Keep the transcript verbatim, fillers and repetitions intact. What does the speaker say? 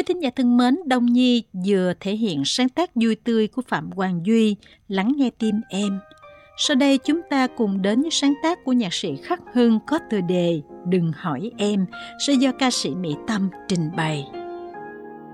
Quý thính giả thân mến, Đông Nhi vừa thể hiện sáng tác vui tươi của Phạm Hoàng Duy, Lắng nghe tim em. Sau đây chúng ta cùng đến với sáng tác của nhạc sĩ Khắc Hưng có tựa đề Đừng hỏi em, sẽ do ca sĩ Mỹ Tâm trình bày.